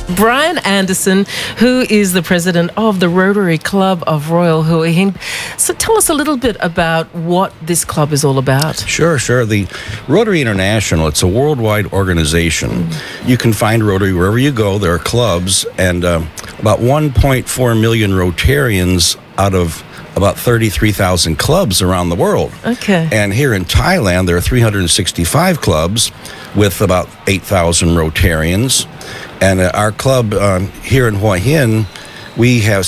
Brian Anderson, who is the president of the Rotary Club of Royal Hua Hin. So tell us a little bit about what this club is all about. Sure. The Rotary International, it's a worldwide organization. You can find Rotary wherever you go. There are clubs, and about 1.4 million Rotarians out of about 33,000 clubs around the world. Okay. And here in Thailand, there are 365 clubs with about 8,000 Rotarians. And our club here in Hua Hin, we have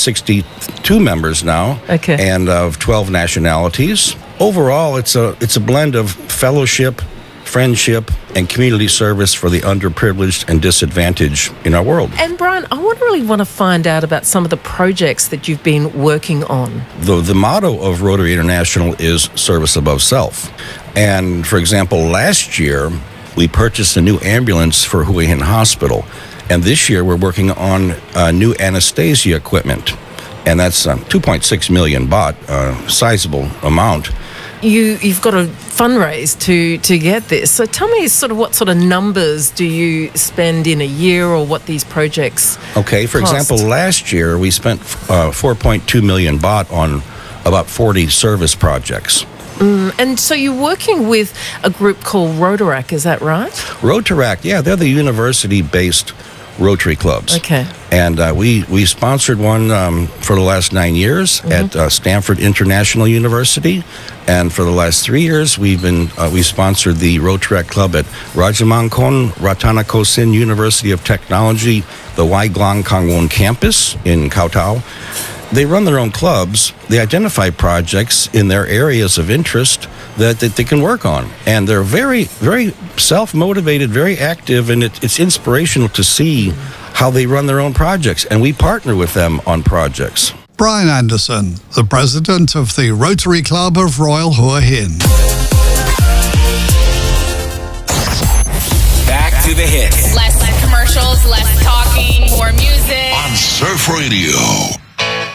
62 members now, and of 12 nationalities. Overall, it's a blend of fellowship, friendship, and community service for the underprivileged and disadvantaged in our world. And Brian, I really want to find out about some of the projects that you've been working on. The motto of Rotary International is service above self. And for example, last year, we purchased a new ambulance for Hua Hin Hospital. And this year, we're working on new anesthesia equipment. And that's 2.6 million baht, a sizable amount. You've got to fundraise to get this. So tell me what sort of numbers do you spend in a year, or what these projects Okay, for cost? example, last year we spent 4.2 million baht on about 40 service projects. And so you're working with a group called Rotaract, is that right? Rotaract, yeah, they're the university-based Rotary clubs. Okay. And we sponsored one for the last 9 years at Stanford International University, and for the last 3 years we sponsored the Rotaract Club at Rajamangkon Ratanakosin University of Technology, the Waiglang Kangwon campus in Koh Tao. They run their own clubs. They identify projects in their areas of interest that they can work on. And they're very, very self-motivated, very active, and it's inspirational to see how they run their own projects. And we partner with them on projects. Brian Anderson, the president of the Rotary Club of Royal Hua Hin. Back to the hits. Less commercials, less talking, more music. On Surf Radio.